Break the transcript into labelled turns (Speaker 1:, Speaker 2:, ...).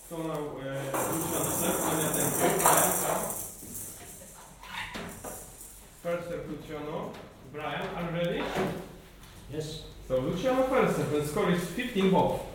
Speaker 1: So now Lucian step on your tempo. Brian, come. First step Luciano. Brian, are you ready?
Speaker 2: Yes.
Speaker 1: So Luciano first step, and score is 15 both.